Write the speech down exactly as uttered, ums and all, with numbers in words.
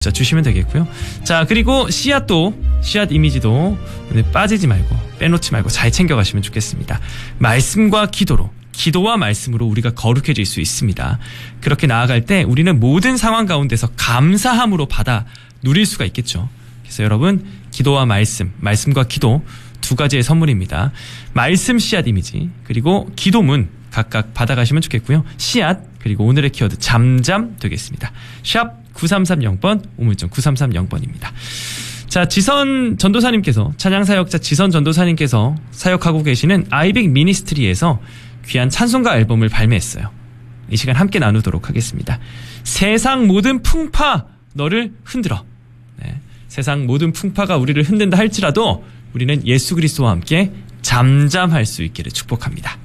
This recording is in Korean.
자, 주시면 되겠고요. 자, 그리고 씨앗도, 씨앗 이미지도 빠지지 말고, 빼놓지 말고 잘 챙겨가시면 좋겠습니다. 말씀과 기도로, 기도와 말씀으로 우리가 거룩해질 수 있습니다. 그렇게 나아갈 때 우리는 모든 상황 가운데서 감사함으로 받아 누릴 수가 있겠죠. 그래서 여러분, 기도와 말씀, 말씀과 기도 두 가지의 선물입니다. 말씀 씨앗 이미지, 그리고 기도문 각각 받아가시면 좋겠고요. 씨앗, 그리고 오늘의 키워드 잠잠 되겠습니다. 샵 구삼삼공 번, 우물정 구삼삼공 번입니다. 자, 지선 전도사님께서, 찬양사역자 지선 전도사님께서 사역하고 계시는 아이백 미니스트리에서 귀한 찬송가 앨범을 발매했어요. 이 시간 함께 나누도록 하겠습니다. 세상 모든 풍파 너를 흔들어. 네, 세상 모든 풍파가 우리를 흔든다 할지라도 우리는 예수 그리스도와 함께 잠잠할 수 있기를 축복합니다.